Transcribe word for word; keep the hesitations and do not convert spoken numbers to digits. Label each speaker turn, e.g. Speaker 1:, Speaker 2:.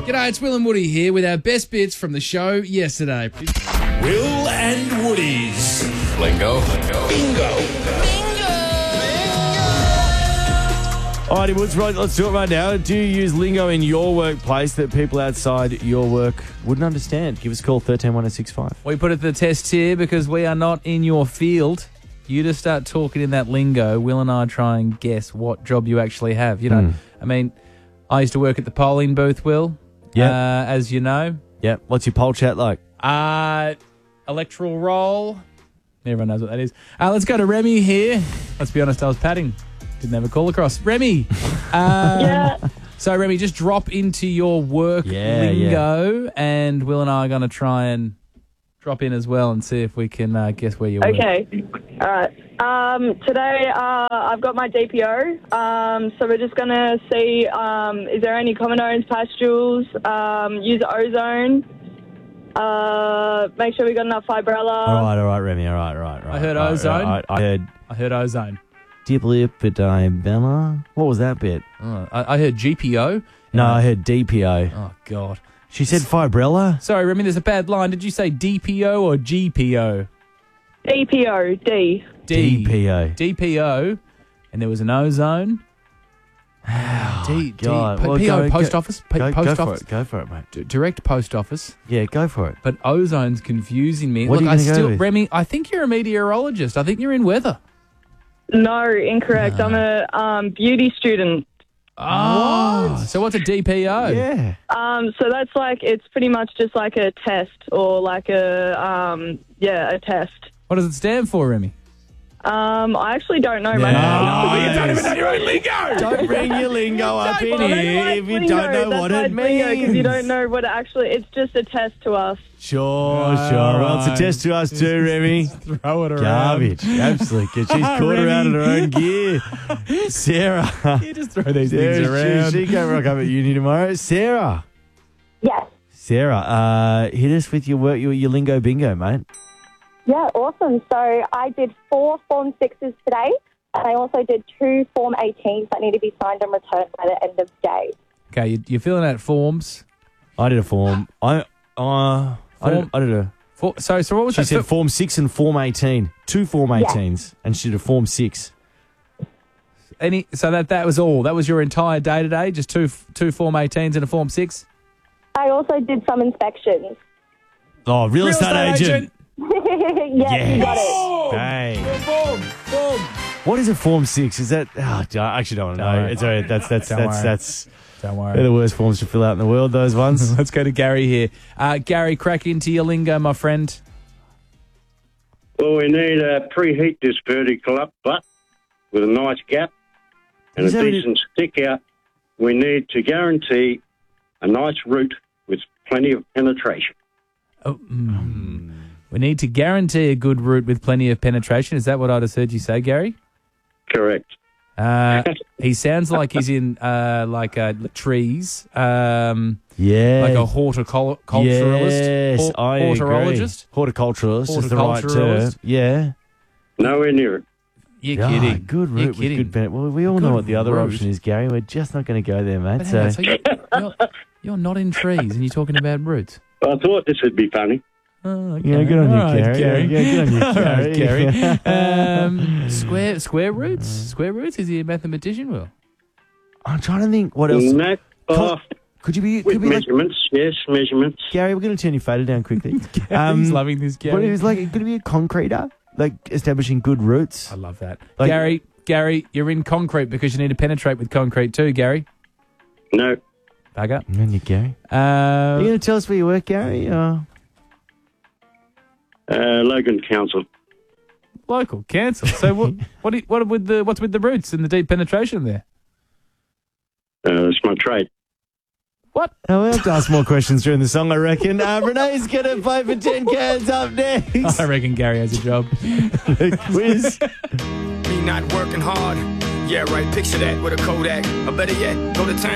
Speaker 1: G'day, it's Will and Woody here with our best bits from the show yesterday.
Speaker 2: Will and Woody's Lingo Bingo.
Speaker 3: Alrighty, Woods, right, let's do it right now. Do you use lingo in your workplace that people outside your work wouldn't understand? Give us a call, one three one oh six five.
Speaker 4: We put it to the test here because we are not in your field. You just start talking in that lingo. Will and I try and guess what job you actually have. You know,
Speaker 3: Mm.
Speaker 4: I mean, I used to work at the polling booth, Will.
Speaker 3: Yeah.
Speaker 4: Uh, as you know.
Speaker 3: Yeah. What's your poll chat like?
Speaker 4: Uh, electoral roll. Everyone knows what that is. Uh, let's go to Remy here. Let's be honest, I was padding. Didn't have a call across. Remy. Um,
Speaker 5: Yeah.
Speaker 4: So, Remy, just drop into your work
Speaker 3: Yeah,
Speaker 4: lingo, and Will and I are going to try and drop in as well and see if we can uh, guess where you work.
Speaker 5: Okay. All right. Um, today uh, I've got my D P O. Um, so we're just going to see, um, is there any common owned pastules? Um, use ozone. Uh, make sure we got enough fibrella.
Speaker 3: All right, all right, Remy. All right, all right, right.
Speaker 4: I heard
Speaker 3: all right,
Speaker 4: ozone.
Speaker 3: all right, I heard
Speaker 4: I heard ozone.
Speaker 3: diplipidibella. What was that bit?
Speaker 4: Oh, I, I heard G P O.
Speaker 3: No, I heard D P O.
Speaker 4: Oh, God.
Speaker 3: She said fibrella.
Speaker 4: Sorry, Remy, there's a bad line. Did you say D P O or G P O?
Speaker 5: D P O, D.
Speaker 4: D.
Speaker 3: D P O.
Speaker 4: D P O, and there was an ozone. D, D,
Speaker 3: God.
Speaker 4: P-
Speaker 3: Well,
Speaker 4: P O,
Speaker 3: go-
Speaker 4: post
Speaker 3: go-
Speaker 4: office? P-
Speaker 3: Go,
Speaker 4: post
Speaker 3: go for
Speaker 4: office.
Speaker 3: it. Go for it, mate.
Speaker 4: D- direct post office.
Speaker 3: Yeah, go for it.
Speaker 4: But ozone's confusing me.
Speaker 3: What
Speaker 4: Look,
Speaker 3: are
Speaker 4: I
Speaker 3: you gonna go
Speaker 4: still,
Speaker 3: with?
Speaker 4: Remy, I think you're a meteorologist. I think you're in weather.
Speaker 5: No, incorrect. I'm a um, beauty student.
Speaker 4: Oh, so what's a D P O?
Speaker 3: Yeah.
Speaker 5: Um, so that's like, it's pretty much just like a test or like a, um, yeah, a test.
Speaker 4: What does it stand for, Remy?
Speaker 5: Um, I actually don't know
Speaker 3: No.
Speaker 5: myself.
Speaker 3: Oh, you don't even know
Speaker 2: your own lingo.
Speaker 3: Don't bring your lingo up in
Speaker 5: Well, that's
Speaker 3: here
Speaker 5: why
Speaker 3: if
Speaker 5: it's
Speaker 3: you
Speaker 5: lingo.
Speaker 3: don't know
Speaker 5: That's
Speaker 3: what
Speaker 5: why
Speaker 3: it
Speaker 5: it's lingo,
Speaker 3: means.
Speaker 5: because you don't know what it actually. It's just a test to us.
Speaker 3: Sure,
Speaker 4: All
Speaker 3: sure. Well, it's a
Speaker 4: right.
Speaker 3: test to us too, Remy.
Speaker 4: Throw it around.
Speaker 3: Garbage. Absolutely. She's caught her out of her own gear. Sarah.
Speaker 4: You just throw these
Speaker 3: Sarah,
Speaker 4: things around.
Speaker 3: She, she can't rock up at uni tomorrow. Sarah.
Speaker 6: Yes.
Speaker 3: Sarah, uh, hit us with your work, your, your lingo bingo, mate.
Speaker 6: Yeah, awesome. So I did four Form sixes today, and I also did two Form eighteens that need to be signed and returned by the end of the day.
Speaker 4: Okay, you, you're filling out forms.
Speaker 3: I did a form. I uh, I did, I did a.
Speaker 4: For, so, so what was
Speaker 3: She
Speaker 4: that?
Speaker 3: said Form six and Form eighteen. Two Form eighteens, and she did a Form six.
Speaker 4: Any? So that that was all. That was your entire day today. Just two two Form eighteens and a Form six.
Speaker 6: I also did some inspections.
Speaker 3: Oh, real, estate, agent.
Speaker 6: yes, you got it.
Speaker 3: Bang.
Speaker 4: Boom, boom.
Speaker 3: What is a Form six? Is that? Oh, I actually don't want to
Speaker 4: Don't
Speaker 3: know.
Speaker 4: worry.
Speaker 3: It's all right. That's that's
Speaker 4: Don't
Speaker 3: that's
Speaker 4: worry.
Speaker 3: that's.
Speaker 4: Don't
Speaker 3: They're
Speaker 4: worry.
Speaker 3: the worst forms to fill out in the world. Those ones.
Speaker 4: Let's go to Gary here. Uh, Gary, crack into your lingo, my friend.
Speaker 7: Well, we need to preheat this vertical up butt with a nice gap and
Speaker 3: Is
Speaker 7: a
Speaker 3: that what
Speaker 7: decent stick out. We need to guarantee a nice root with plenty of penetration.
Speaker 4: Oh, mm. We need to guarantee a good root with plenty of penetration. Is that what I just heard you say, Gary?
Speaker 7: Correct.
Speaker 4: Uh, he sounds like he's in uh, like uh, trees, um,
Speaker 3: Yeah.
Speaker 4: like a horticulturalist.
Speaker 3: Yes,
Speaker 4: Hor-
Speaker 3: I
Speaker 4: horticulturalist.
Speaker 3: agree. Horticulturalist is the right term.
Speaker 4: Horticulturalist.
Speaker 3: Yeah.
Speaker 7: Nowhere near it.
Speaker 4: You're
Speaker 3: Yeah,
Speaker 4: kidding.
Speaker 3: Good
Speaker 4: You're
Speaker 3: root with
Speaker 4: kidding.
Speaker 3: good benefit. Well, we all know
Speaker 4: Good
Speaker 3: what the other
Speaker 4: root.
Speaker 3: option is, Gary. We're just not going to go there, mate.
Speaker 4: But hang
Speaker 3: So,
Speaker 4: on, so you're, you're, you're not in trees and you're talking about roots.
Speaker 7: I thought this would be funny.
Speaker 4: Oh, okay.
Speaker 3: yeah, good on you,
Speaker 4: All right,
Speaker 3: Gary. Yeah, good on you,
Speaker 4: All right,
Speaker 3: Gary.
Speaker 4: Gary. Um, square square roots. Square roots. Is he a mathematician? Will?
Speaker 3: I'm trying to think what else.
Speaker 7: No, oh,
Speaker 3: Could you be?
Speaker 7: with
Speaker 3: Could be like
Speaker 7: measurements, yes, measurements.
Speaker 3: Gary? We're going to turn your fader down quickly.
Speaker 4: He's loving this, Gary.
Speaker 3: What is like? Could it be a concreter? Like establishing good roots.
Speaker 4: I love that.
Speaker 3: Like-
Speaker 4: Gary, Gary, you're in concrete because you need to penetrate with concrete too, Gary.
Speaker 7: No,
Speaker 4: Bugger.
Speaker 3: Good on you, Gary.
Speaker 4: Uh,
Speaker 3: Are you going to tell us where you work, Gary? Or?
Speaker 7: uh, Logan Council.
Speaker 4: local, cancel. So what? What? do you- What with the? What's with the roots and the deep penetration there?
Speaker 7: Uh, that's my trade.
Speaker 4: What?
Speaker 3: Oh, we'll have to ask more questions during the song, I reckon. Uh, Renee's going to play for ten cans up next.
Speaker 4: I reckon Gary has a job.
Speaker 3: The quiz.
Speaker 2: Me not working hard. Yeah, right. Picture that with a Kodak. Or better yet, go to town.